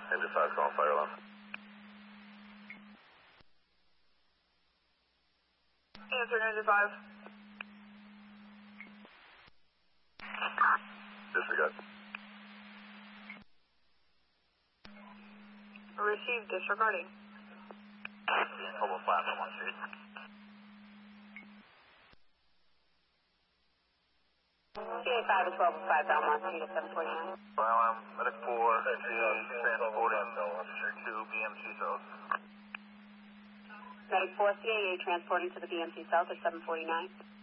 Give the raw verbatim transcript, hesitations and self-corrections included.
Engine five calling fire alarm. Answer Engine five. Disregard. Received, disregarding. Hobo five on one street. C A five is twelve oh five Belmont Street at seven forty-nine. Well, I'm medic four, transporting to B M C South. Medic four, C A A transporting to the B M C South at seven forty-nine.